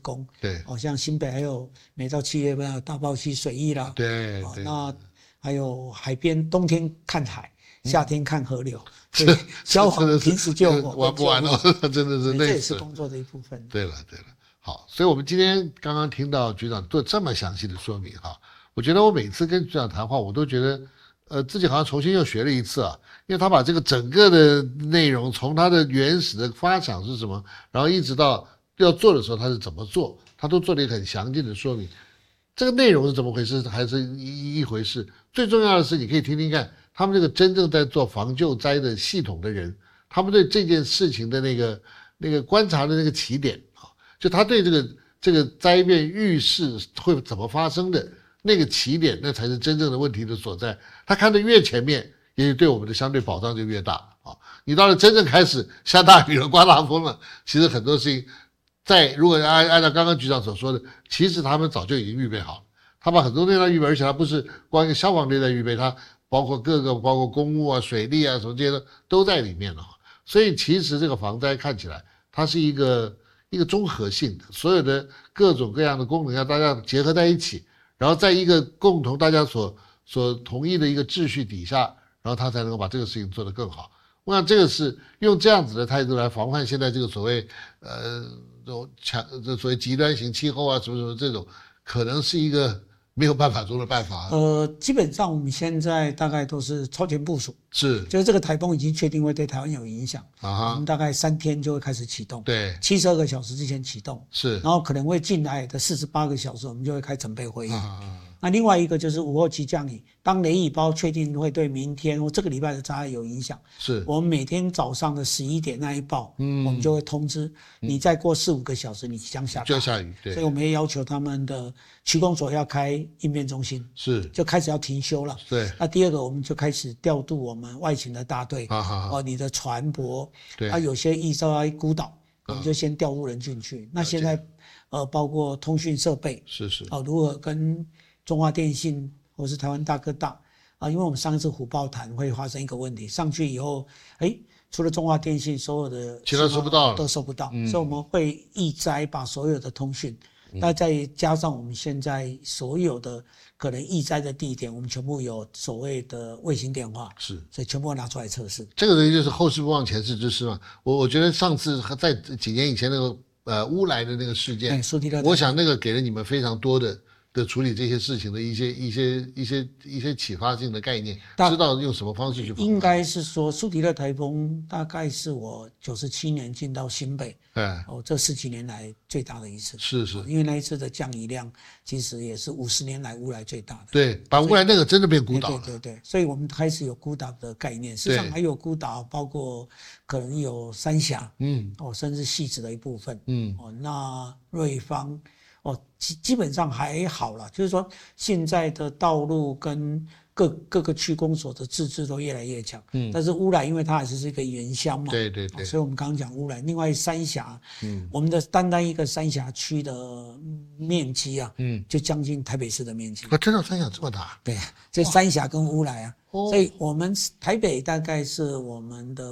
供。 对， 像新北还有每到7月份有大豹溪水域啦。 对， 那还有海边，冬天看海，夏天看河流，所以消防平时就有玩不完了，真的是累死了。 这也是工作的一部分。 对了。好，所以我们今天刚刚听到局长做这么详细的说明哈，我觉得我每次跟局长谈话，我都觉得自己好像重新又学了一次啊，因为他把这个整个的内容从他的原始的发想是什么，然后一直到要做的时候他是怎么做，他都做了一个很详尽的说明。这个内容是怎么回事还是一回事，最重要的是你可以听听看他们这个真正在做防救灾的系统的人，他们对这件事情的那个观察的那个起点啊，就他对这个灾变预示会怎么发生的那个起点，那才是真正的问题的所在。他看得越前面，也许对我们的相对保障就越大啊。你到了真正开始下大雨了、刮大风了，其实很多事情如果按照刚刚局长所说的，其实他们早就已经预备好了。他把很多内容预备，而且他不是光一个消防队在预备，他包括包括公务啊、水利啊什么这些都在里面了。所以其实这个防灾看起来它是一个综合性的，所有的各种各样的功能要大家结合在一起，然后在一个共同大家所同意的一个秩序底下，然后他才能够把这个事情做得更好。我想这个是用这样子的态度来防范现在这个所谓这所谓极端型气候啊什么这种，可能是一个没有办法中的办法。 基本上我们现在大概都是超前部署，就是这个台风已经确定会对台湾有影响我们大概3天就会开始启动， 对 ，72个小时之前启动， 是， 然后可能会进来的48个小时，我们就会开准备会议。那另外一个就是午后期降雨，当雷雨包确定会对明天或这个礼拜的灾害有影响， 是我们每天早上的11点那一报，我们就会通知你再过4-5个小时你即将下大雨， 就要下雨，对， 所以我们也要求他们的区公所要开应变中心， 是， 就开始要停休了。 对， 那第二个我们就开始调度我们外勤的大队，你的船舶， 对， 有些易在孤岛，我们就先调入人进去。那现在包括通讯设备， 是， 如何跟中华电信或是台湾大哥大因为我们上一次虎豹潭会发生一个问题，上去以后，除了中华电信，所有的其他收不到了， 都收不到，所以我们会易灾把所有的通讯，那再加上我们现在所有的可能易灾的地点，我们全部有所谓的卫星电话， 是， 所以全部拿出来测试。 这个东西就是后事不忘前事之师嘛。我觉得上次在几年以前那个乌来的那个事件，我想那个给了你们非常多的处理这些事情的一些启发性的概念，知道用什么方式去防。 应该是说苏迪勒台风大概是我97年进到新北，这10几年来最大的一次。 是， 因为那一次的降雨量其实也是50年来乌来最大的。 对，把乌来那个真的变孤岛了。 对，所以我们开始有孤岛的概念，事实上还有孤岛，包括可能有三峡，甚至汐止的一部分，那瑞芳。基本上还好啦，就是说现在的道路跟各个区公所的自治都越来越强，但是乌来因为它还是一个原乡嘛， 对， 所以我们刚刚讲乌来，另外三峡，我们的单一个三峡区的面积就将近台北市的面积。 真的三峡这么大？ 对，这三峡跟乌来所以我们台北大概是我们的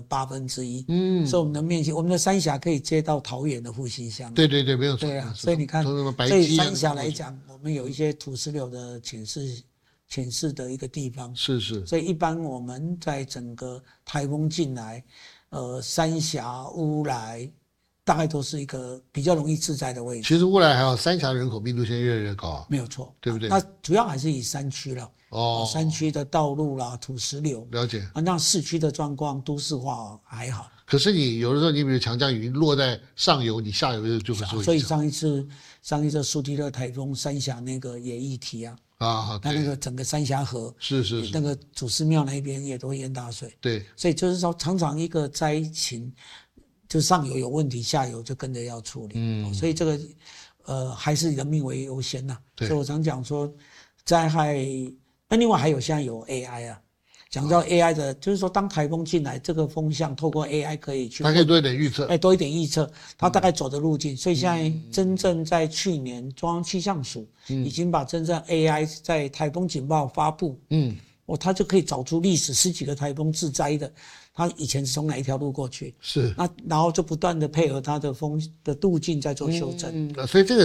1/8，所以我们的面积，我们的三峡可以接到桃园的复兴乡。 对，没有错。 对啊，所以你看，所以三峡来讲，我们有一些土石流的潜势的一个地方。 是， 所以一般我们在整个台风进来，三峡、乌来，大概都是一个比较容易致灾的位置。 其实乌来还有三峡人口密度现在越来越高， 没有错， 对不对？ 那主要还是以山区了。山区的道路啦、土石流， 了解。 那市区的状况都市化还好。 可是你有的时候，你比如强降雨落在上游，你下游就会受影响。 所以上一次苏迪勒台风三峡那个也议题它那个整个三峡河是那个祖师庙那边也都淹大水。 对， 所以就是说，常常一个灾情，就上游有问题，下游就跟着要处理。所以这个还是人命为优先呐。所以我常讲说，灾害。那另外还有现在有 AI 讲到 AI 的，就是说当台风进来，这个风向透过 AI 可以去， 它可以多一点预测， 多一点预测，它大概走的路径。所以现在真正在去年中央气象署已经把真正 AI 在台风警报发布，它就可以找出历史10几个台风致灾的，它以前是从哪一条路过去， 是， 然后就不断的配合它的风的路径在做修正。 所以这个